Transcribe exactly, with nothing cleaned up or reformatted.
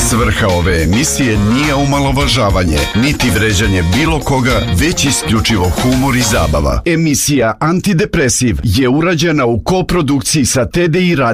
Svrha ove emisije nije omalovažavanje, niti vređanje bilo koga, već isključivo humor i zabava. Emisija Antidepresiv je urađena u koprodukciji sa T D I